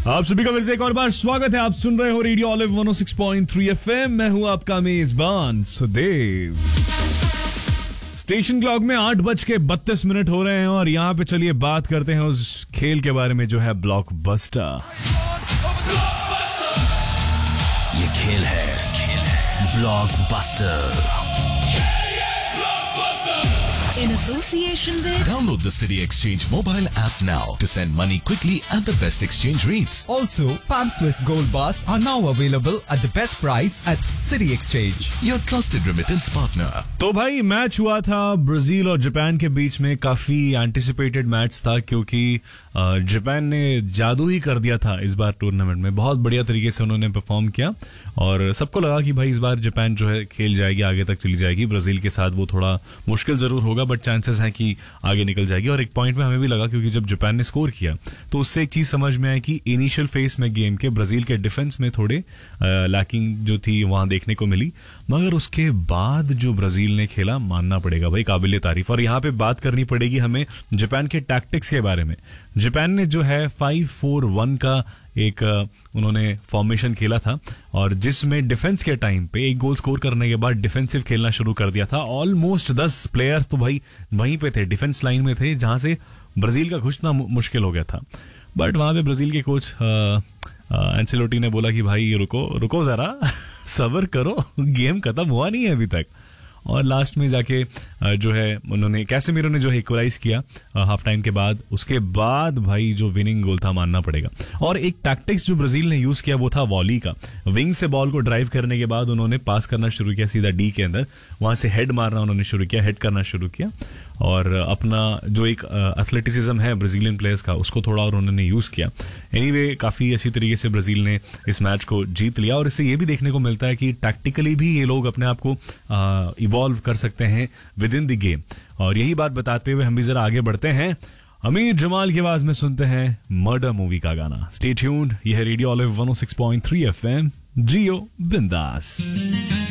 आप सभी का फिर से एक और बार स्वागत है। आप सुन रहे हो रेडियो ऑलिव 106.3 FM। मैं हूं आपका मेजबान सुदेव। स्टेशन क्लॉक में 8:32 हो रहे हैं और यहाँ पे चलिए बात करते हैं उस खेल के बारे में जो है ब्लॉकबस्टर। ये खेल है blockbuster. In association with Download the City Exchange mobile app now to send money quickly at the best exchange rates. Also, Palm Swiss Gold Bars are now available at the best price at City Exchange. Your trusted remittance partner. तो भाई match हुआ था Brazil और Japan के बीच में। काफी anticipated match था क्योंकि जापान ने जादू ही कर दिया था इस बार टूर्नामेंट में। बहुत बढ़िया तरीके से उन्होंने परफॉर्म किया और सबको लगा कि भाई इस बार जापान जो है खेल जाएगी, आगे तक चली जाएगी। ब्राजील के साथ वो थोड़ा मुश्किल जरूर होगा बट चांसेस हैं कि आगे निकल जाएगी। और एक पॉइंट में हमें भी लगा क्योंकि जब जापान ने स्कोर किया तो उससे एक चीज समझ में आई कि इनिशियल फेज में गेम के ब्राजील के डिफेंस में थोड़े लैकिंग जो थी वहां देखने को मिली, मगर उसके बाद जो ब्राजील ने खेला मानना पड़ेगा भाई, काबिले तारीफ। और यहाँ पे बात करनी पड़ेगी हमें जापान के टैक्टिक्स के बारे में। जापान ने जो है 5-4-1 का एक उन्होंने फॉर्मेशन खेला था और जिसमें डिफेंस के टाइम पे एक गोल स्कोर करने के बाद डिफेंसिव खेलना शुरू कर दिया था। ऑलमोस्ट 10 प्लेयर्स तो भाई वहीं पे थे, डिफेंस लाइन में थे, जहां से ब्राजील का घुसना मुश्किल हो गया था। बट वहां पे ब्राजील के कोच एंसेलोटी ने बोला कि भाई रुको जरा सब्र करो, गेम खत्म हुआ नहीं है अभी तक। और लास्ट में जाके जो है उन्होंने कैसेमीरो ने जो है इक्वलाइज किया हाफ टाइम के बाद। उसके बाद भाई जो विनिंग गोल था मानना पड़ेगा। और एक टैक्टिक्स जो ब्राजील ने यूज किया वो था वॉली का। विंग से बॉल को ड्राइव करने के बाद उन्होंने पास करना शुरू किया सीधा डी के अंदर, वहां से हेड मारना उन्होंने शुरू किया, हेड करना शुरू किया और अपना जो एक एथलेटिसिज्म है ब्राजीलियन प्लेयर्स का उसको थोड़ा और उन्होंने यूज किया। एनीवे काफी अच्छी तरीके से ब्राजील ने इस मैच को जीत लिया और इससे ये भी देखने को मिलता है कि टैक्टिकली भी ये लोग अपने आप को इवॉल्व कर सकते हैं विद इन द गेम। और यही बात बताते हुए हम भी जरा आगे बढ़ते हैं। अमीर जमाल की आवाज में सुनते हैं मर्डर मूवी का गाना। स्टे ट्यून्ड, ये है रेडियो ऑलिव 106.3 FM। जियो बिंदास।